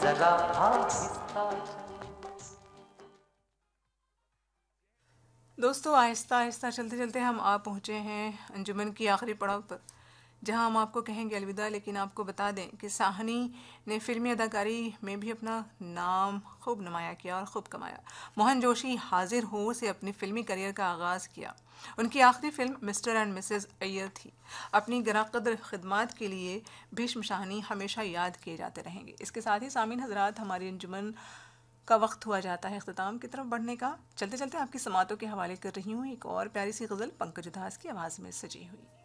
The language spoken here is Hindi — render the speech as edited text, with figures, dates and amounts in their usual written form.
जरा आहिस्ता दोस्तों, आहिस्ता आहिस्ता चलते चलते हम आ पहुँचे हैं अंजुमन की आखिरी पड़ाव पर, जहां हम आपको कहेंगे अलविदा। लेकिन आपको बता दें कि साहनी ने फिल्मी अदाकारी में भी अपना नाम खूब नुमाया किया और खूब कमाया। मोहन जोशी हाजिर हो से अपनी फिल्मी करियर का आगाज़ किया। उनकी आखिरी film mister and Mrs Iyer थी। अपनी गराकद्र खिदमात के लिए भीष्म शाहनी हमेशा याद किए जाते रहेंगे। इसके साथ ही सामीन हजरात, हमारी अंजुमन का वक्त हुआ जाता है अख्ताम की तरफ बढ़ने का। चलते चलते आपकी समातों के हवाले कर रही हूँ एक और प्यारी सी गज़ल पंकज उधास की आवाज़ में सजी हुई।